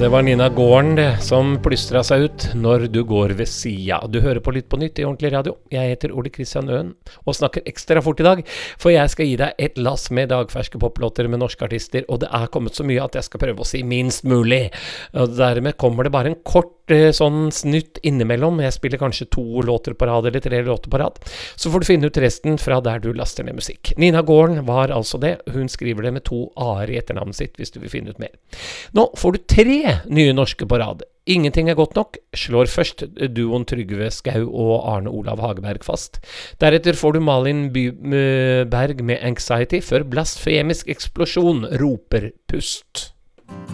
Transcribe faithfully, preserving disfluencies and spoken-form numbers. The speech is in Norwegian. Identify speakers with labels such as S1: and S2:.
S1: Det var Nina Gården det, som plystret seg ut når du går ved sida. Du hører på Litt på nytt i Ordentlig Radio. Jeg heter Ole Kristian Øen og snakker ekstra fort i dag, for jeg skal gi deg et lass med dagferske poplåter med norske artister, og det er kommet så mye at jeg skal prøve å si minst mulig. Og dermed kommer det bare en kort sånn snutt innimellom. Jeg spiller kanskje to låter på rad eller tre låter på rad. Så får du finne ut resten fra der du laster ned musikk. Nina Gården var altså det. Hun skriver det med to a-er i etternavnet sitt, hvis du vil finne ut mer. Nå får du tre nye norske på rad. Ingenting er godt nok, slår først duoen Trygve Skau og Arne Olav Hageberg fast. Deretter får du Malin By- Berg med Anxiety, før Blasfemisk Eksplosjon roper pust.